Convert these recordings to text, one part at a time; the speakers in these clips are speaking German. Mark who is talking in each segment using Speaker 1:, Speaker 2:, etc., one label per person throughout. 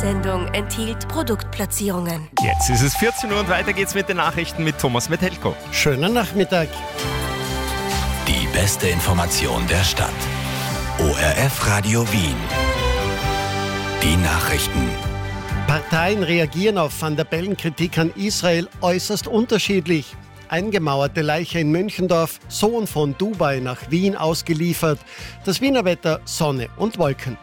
Speaker 1: Sendung enthielt Produktplatzierungen.
Speaker 2: Jetzt ist es 14 Uhr und weiter geht's mit den Nachrichten mit Thomas Metelko.
Speaker 3: Schönen Nachmittag.
Speaker 4: Die beste Information der Stadt. ORF Radio Wien. Die Nachrichten.
Speaker 3: Parteien reagieren auf Van der Bellen-Kritik an Israel äußerst unterschiedlich. Eingemauerte Leiche in Münchendorf, Sohn von Dubai nach Wien ausgeliefert. Das Wiener Wetter, Sonne und Wolken.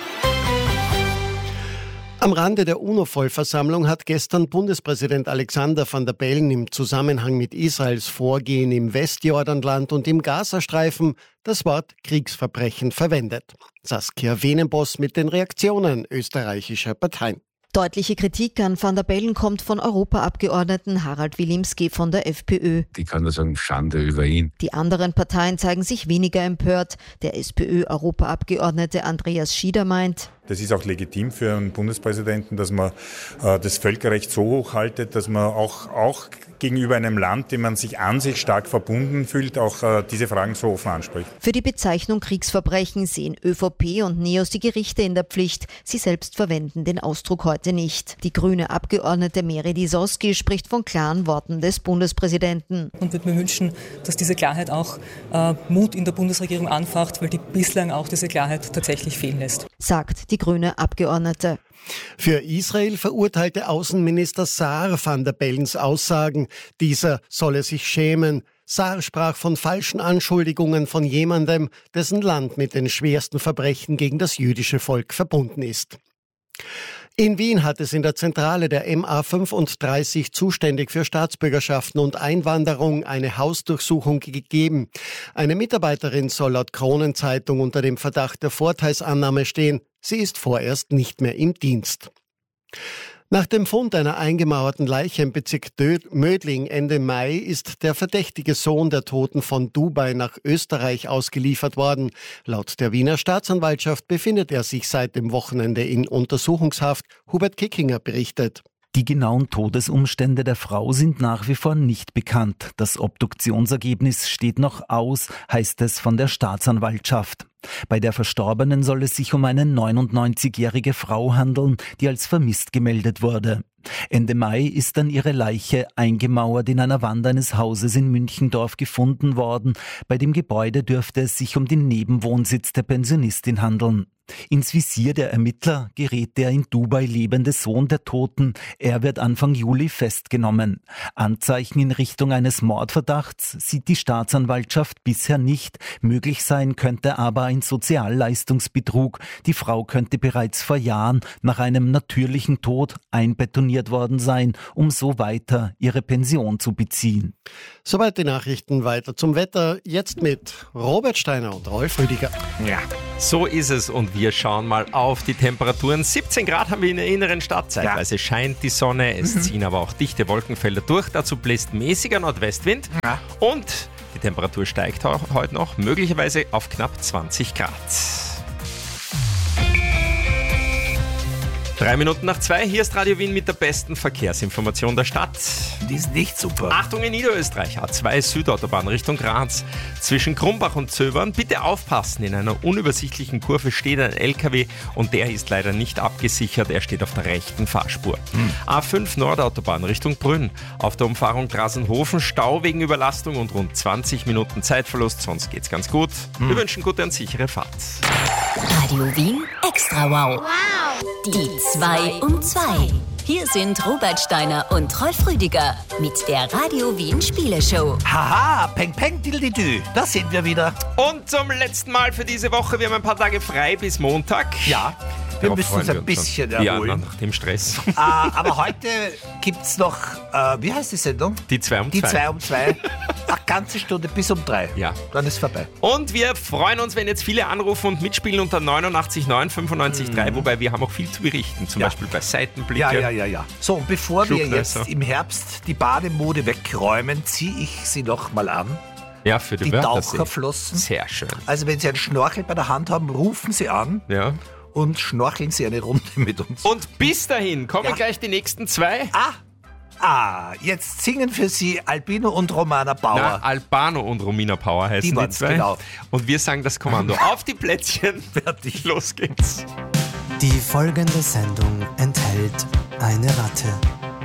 Speaker 3: Am Rande der UNO-Vollversammlung hat gestern Bundespräsident Alexander Van der Bellen im Zusammenhang mit Israels Vorgehen im Westjordanland und im Gazastreifen das Wort Kriegsverbrechen verwendet. Saskia Wenenboss mit den Reaktionen österreichischer Parteien.
Speaker 5: Deutliche Kritik an Van der Bellen kommt von Europaabgeordneten Harald Wilimski von der FPÖ.
Speaker 6: Ich kann nur sagen, Schande über ihn.
Speaker 5: Die anderen Parteien zeigen sich weniger empört. Der SPÖ-Europaabgeordnete Andreas Schieder meint:
Speaker 7: Das ist auch legitim für einen Bundespräsidenten, dass man das Völkerrecht so hochhaltet, dass man auch gegenüber einem Land, dem man sich an sich stark verbunden fühlt, auch diese Fragen so offen anspricht.
Speaker 5: Für die Bezeichnung Kriegsverbrechen sehen ÖVP und NEOS die Gerichte in der Pflicht. Sie selbst verwenden den Ausdruck heute nicht. Die grüne Abgeordnete Meri Soski spricht von klaren Worten des Bundespräsidenten.
Speaker 8: Und würde mir wünschen, dass diese Klarheit auch Mut in der Bundesregierung anfacht, weil die bislang auch diese Klarheit tatsächlich fehlen lässt.
Speaker 5: Sagt die grüne Abgeordnete.
Speaker 3: Für Israel verurteilte Außenminister Saar Van der Bellens Aussagen. Dieser solle sich schämen. Saar sprach von falschen Anschuldigungen von jemandem, dessen Land mit den schwersten Verbrechen gegen das jüdische Volk verbunden ist. In Wien hat es in der Zentrale der MA35 zuständig für Staatsbürgerschaften und Einwanderung eine Hausdurchsuchung gegeben. Eine Mitarbeiterin soll laut Kronenzeitung unter dem Verdacht der Vorteilsannahme stehen. Sie ist vorerst nicht mehr im Dienst. Nach dem Fund einer eingemauerten Leiche im Bezirk Mödling Ende Mai ist der verdächtige Sohn der Toten von Dubai nach Österreich ausgeliefert worden. Laut der Wiener Staatsanwaltschaft befindet er sich seit dem Wochenende in Untersuchungshaft. Hubert Kickinger berichtet.
Speaker 9: Die genauen Todesumstände der Frau sind nach wie vor nicht bekannt. Das Obduktionsergebnis steht noch aus, heißt es von der Staatsanwaltschaft. Bei der Verstorbenen soll es sich um eine 99-jährige Frau handeln, die als vermisst gemeldet wurde. Ende Mai ist dann ihre Leiche eingemauert in einer Wand eines Hauses in Münchendorf gefunden worden. Bei dem Gebäude dürfte es sich um den Nebenwohnsitz der Pensionistin handeln. Ins Visier der Ermittler gerät der in Dubai lebende Sohn der Toten. Er wird Anfang Juli festgenommen. Anzeichen in Richtung eines Mordverdachts sieht die Staatsanwaltschaft bisher nicht. Möglich sein könnte aber ein Sozialleistungsbetrug. Die Frau könnte bereits vor Jahren nach einem natürlichen Tod einbetoniert worden sein, um so weiter ihre Pension zu beziehen.
Speaker 3: Soweit die Nachrichten, weiter zum Wetter. Jetzt mit Robert Steiner und Rolf Rüdiger.
Speaker 2: Ja, so ist es und wir schauen mal auf die Temperaturen. 17 Grad haben wir in der inneren Stadt. Zeitweise scheint die Sonne, es ziehen aber auch dichte Wolkenfelder durch. Dazu bläst mäßiger Nordwestwind und die Temperatur steigt heute noch, möglicherweise auf knapp 20 Grad. 3 Minuten nach 2, hier ist Radio Wien mit der besten Verkehrsinformation der Stadt.
Speaker 4: Die ist nicht super.
Speaker 2: Achtung in Niederösterreich, A2 Südautobahn Richtung Graz. Zwischen Krumbach und Zöbern, bitte aufpassen, in einer unübersichtlichen Kurve steht ein LKW und der ist leider nicht abgesichert, er steht auf der rechten Fahrspur. A5 Nordautobahn Richtung Brünn, auf der Umfahrung Drasenhofen, Stau wegen Überlastung und rund 20 Minuten Zeitverlust, sonst geht's ganz gut. Wir wünschen gute und sichere Fahrt.
Speaker 1: Radio Wien Extra Wow. Die 2 um 2. Hier sind Robert Steiner und Rolf Rüdiger mit der Radio Wien Spieleshow.
Speaker 4: Haha, peng peng dildidü, da sind wir wieder.
Speaker 2: Und zum letzten Mal für diese Woche, wir haben ein paar Tage frei bis Montag.
Speaker 4: Ja, wir müssen uns ein bisschen erholen.
Speaker 2: Ja, nach dem Stress.
Speaker 4: Aber heute gibt's noch, wie heißt die Sendung?
Speaker 2: Die 2 um 2.
Speaker 4: Die 2 um 2. Eine ganze Stunde bis um 3.
Speaker 2: Ja.
Speaker 4: Dann ist vorbei.
Speaker 2: Und wir freuen uns, wenn jetzt viele anrufen und mitspielen unter 89 9 95 3, wobei wir haben auch viel zu berichten, zum Beispiel bei Seitenblicke.
Speaker 4: Ja. So, und bevor wir jetzt im Herbst die Bademode wegräumen, ziehe ich sie noch mal an.
Speaker 2: Ja, für die
Speaker 4: Taucherflossen.
Speaker 2: Sehr schön.
Speaker 4: Also wenn Sie einen Schnorchel bei der Hand haben, rufen Sie an.
Speaker 2: Ja.
Speaker 4: Und schnorcheln Sie eine Runde mit uns.
Speaker 2: Und bis dahin kommen gleich die nächsten 2.
Speaker 4: Jetzt singen für Sie Albino und Romana Bauer.
Speaker 2: Na, Albano und Romina Power heißen die 2.
Speaker 4: Genau.
Speaker 2: Und wir sagen das Kommando. Auf die Plätzchen.
Speaker 4: Fertig.
Speaker 2: Los geht's.
Speaker 10: Die folgende Sendung enthält eine Ratte.